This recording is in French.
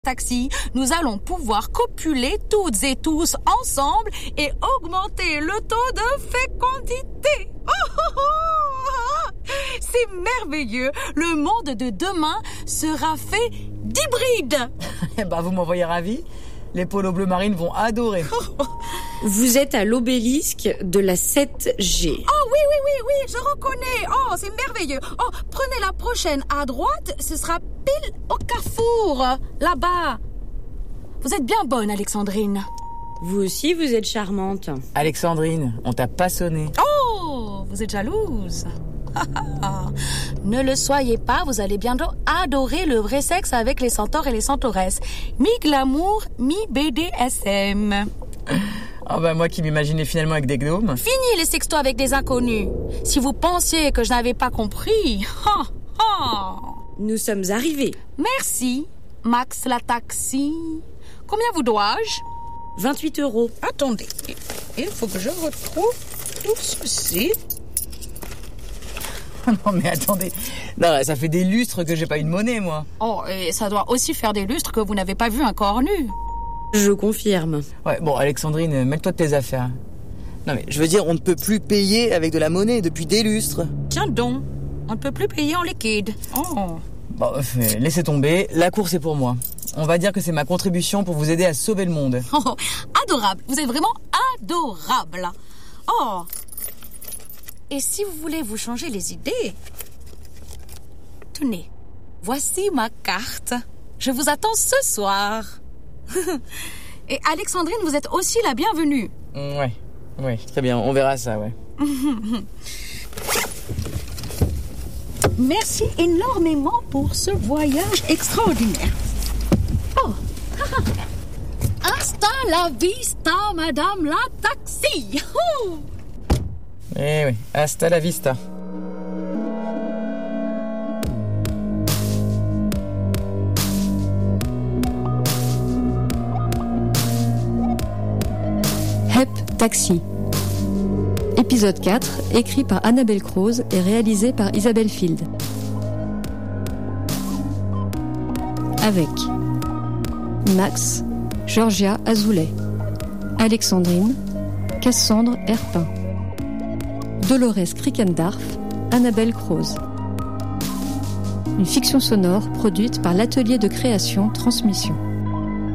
Taxi, nous allons pouvoir copuler toutes et tous ensemble et augmenter le taux de fécondité. C'est merveilleux. Le monde de demain sera fait d'hybrides. Vous m'envoyez ravi. Les polos bleu marine vont adorer. Vous êtes à l'obélisque de la 7G. Oh oui, je reconnais. Oh, c'est merveilleux. Oh, prenez la prochaine à droite, ce sera pile au carrefour, là-bas. Vous êtes bien bonne, Alexandrine. Vous aussi, vous êtes charmante. Alexandrine, on t'a pas sonné. Oh, vous êtes jalouse. Ne le soyez pas, vous allez bientôt adorer le vrai sexe avec les centaures et les centauresses. Mi-glamour, mi-BDSM. Moi qui m'imaginais finalement avec des gnomes. Fini les sextos avec des inconnus. Si vous pensiez que je n'avais pas compris. Nous sommes arrivés. Merci, Max la taxi. Combien vous dois-je ? 28 €. Attendez, il faut que je retrouve tout ceci. Non mais attendez, non, ça fait des lustres que j'ai pas eu de monnaie moi. Oh, et ça doit aussi faire des lustres que vous n'avez pas vu un corps nu. Je confirme. Ouais, bon Alexandrine, mêle-toi de tes affaires. Non mais je veux dire, on ne peut plus payer avec de la monnaie depuis des lustres. Tiens donc, on ne peut plus payer en liquide. Oh. Bon, laissez tomber, la course est pour moi. On va dire que c'est ma contribution pour vous aider à sauver le monde. Oh, adorable, vous êtes vraiment adorable. Oh. Et si vous voulez vous changer les idées, tenez, voici ma carte. Je vous attends ce soir. Et Alexandrine, vous êtes aussi la bienvenue. Ouais, très bien, on verra ça, ouais. Merci énormément pour ce voyage extraordinaire. Oh. Hasta la vista, madame la taxi. Eh oui, hasta la vista. Hep Taxi. Épisode 4, écrit par Annabelle Croze et réalisé par Isabelle Field. Avec Max, Georgia Azoulay, Alexandrine, Cassandre Herpin, Dolores Krickendarf, Annabelle Croze. Une fiction sonore produite par l'atelier de création Transmission.